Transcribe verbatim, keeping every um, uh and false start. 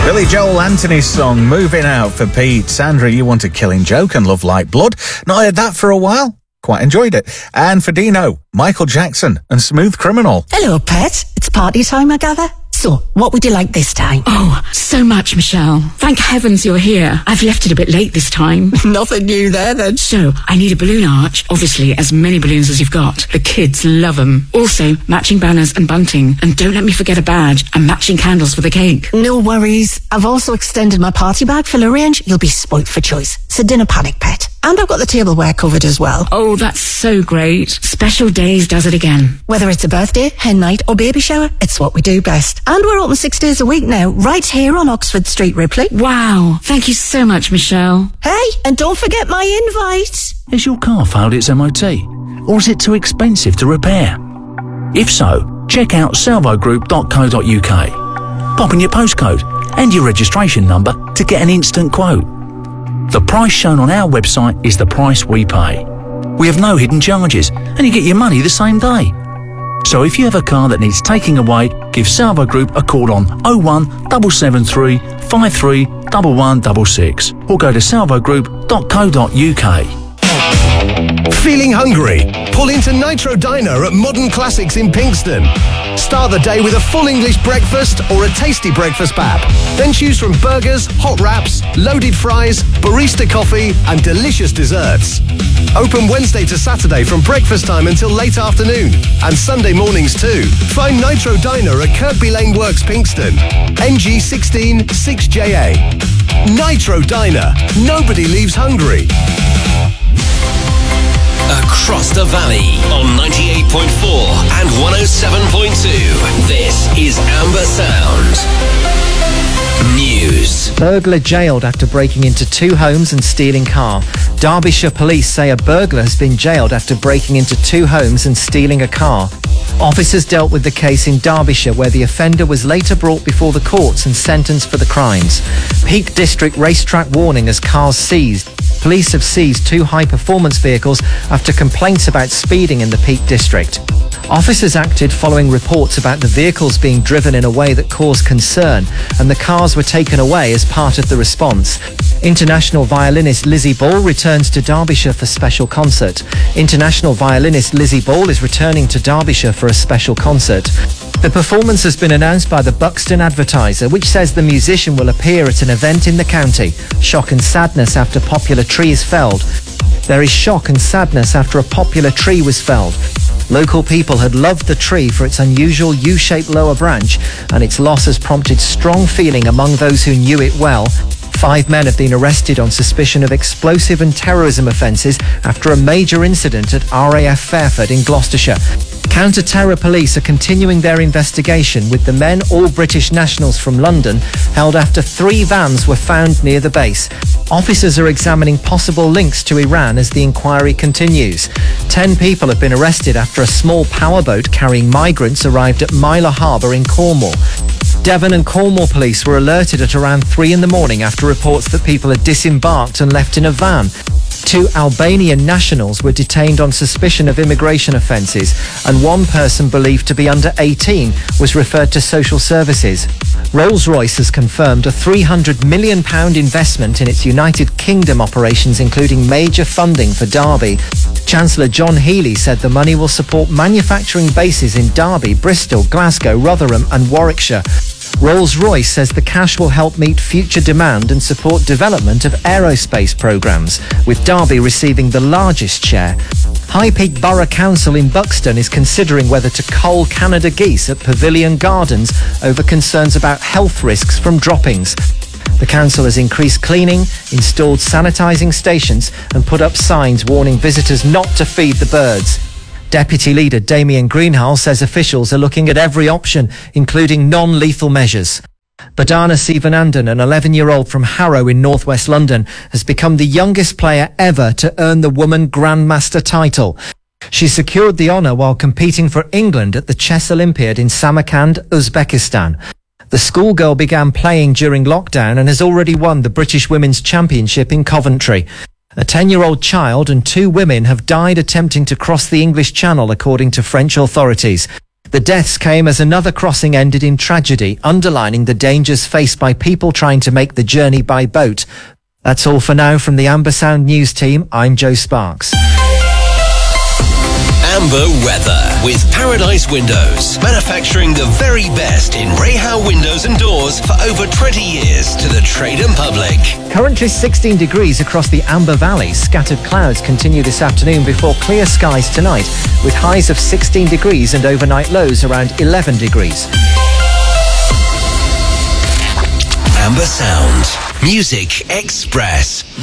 Billy Joel Anthony's song, Moving Out for Pete. Sandra, you want a Killing Joke and Love Like Blood. Not heard that for a while. Quite enjoyed it. And for Dino, Michael Jackson and Smooth Criminal. Hello, pet. It's party time, I gather. So, what would you like this time? Oh, so much, Michelle. Thank heavens you're here. I've left it a bit late this time. Nothing new there, then. So, I need a balloon arch. Obviously, as many balloons as you've got. The kids love them. Also, matching banners and bunting. And don't let me forget a badge and matching candles for the cake. No worries. I've also extended my party bag for the range. You'll be spoilt for choice. So, dinner panic, pet. And I've got the tableware covered as well. Oh, that's so great. Special Days does it again. Whether it's a birthday, hen night or baby shower, it's what we do best. And we're open six days a week now, right here on Oxford Street, Ripley. Wow. Thank you so much, Michelle. Hey, and don't forget my invite. Has your car failed its M O T? Or is it too expensive to repair? If so, check out salvo group dot co dot uk. Pop in your postcode and your registration number to get an instant quote. The price shown on our website is the price we pay. We have no hidden charges and you get your money the same day. So if you have a car that needs taking away, give Salvo Group a call on oh one seven seven three five three one one six six or go to salvo group dot co dot uk. Feeling hungry? Pull into Nitro Diner at Modern Classics in Pinkston. Start the day with a full English breakfast or a tasty breakfast pap. Then choose from burgers, hot wraps, loaded fries, barista coffee and delicious desserts. Open Wednesday to Saturday from breakfast time until late afternoon and Sunday mornings too. Find Nitro Diner at Kirkby Lane Works, Pinkston. N G one six six J A. Nitro Diner. Nobody leaves hungry. Across the valley on ninety-eight point four and one oh seven point two. This is Amber Sound. News. Burglar jailed after breaking into two homes and stealing car. Derbyshire police say a burglar has been jailed after breaking into two homes and stealing a car. Officers dealt with the case in Derbyshire where the offender was later brought before the courts and sentenced for the crimes. Peak District racetrack warning as cars seized. Police have seized two high-performance vehicles after complaints about speeding in the Peak District. Officers acted following reports about the vehicles being driven in a way that caused concern, and the cars were taken away as part of the response. International violinist Lizzie Ball returns to Derbyshire for special concert. International violinist Lizzie Ball is returning to Derbyshire for a special concert. The performance has been announced by the Buxton Advertiser, which says the musician will appear at an event in the county. Shock and sadness after popular tree is felled. There is shock and sadness after a popular tree was felled. Local people had loved the tree for its unusual U-shaped lower branch, and its loss has prompted strong feeling among those who knew it well. Five men have been arrested on suspicion of explosive and terrorism offences after a major incident at R A F Fairford in Gloucestershire. Counter-terror police are continuing their investigation, with the men, all British nationals from London, held after three vans were found near the base. Officers are examining possible links to Iran as the inquiry continues. Ten people have been arrested after a small powerboat carrying migrants arrived at Myla Harbour in Cornwall. Devon and Cornwall police were alerted at around three in the morning after reports that people had disembarked and left in a van. Two Albanian nationals were detained on suspicion of immigration offences, and one person believed to be under eighteen was referred to social services. Rolls-Royce has confirmed a three hundred million pounds investment in its United Kingdom operations, including major funding for Derby. Chancellor John Healey said the money will support manufacturing bases in Derby, Bristol, Glasgow, Rotherham and Warwickshire. Rolls-Royce says the cash will help meet future demand and support development of aerospace programmes, with Derby receiving the largest share. High Peak Borough Council in Buxton is considering whether to cull Canada geese at Pavilion Gardens over concerns about health risks from droppings. The council has increased cleaning, installed sanitising stations and put up signs warning visitors not to feed the birds. Deputy Leader Damien Greenhalgh says officials are looking at every option, including non-lethal measures. Badana Sivanandan, an eleven-year-old from Harrow in northwest London, has become the youngest player ever to earn the Woman Grandmaster title. She secured the honour while competing for England at the Chess Olympiad in Samarkand, Uzbekistan. The schoolgirl began playing during lockdown and has already won the British Women's Championship in Coventry. A ten-year-old child and two women have died attempting to cross the English Channel, according to French authorities. The deaths came as another crossing ended in tragedy, underlining the dangers faced by people trying to make the journey by boat. That's all for now from the Amber Sound News team. I'm Joe Sparks. Amber weather with Paradise Windows, manufacturing the very best in Rayhow windows and doors for over twenty years to the trade and public. Currently sixteen degrees across the Amber Valley. Scattered clouds continue this afternoon before clear skies tonight, with highs of sixteen degrees and overnight lows around eleven degrees. Amber Sound. Music Express.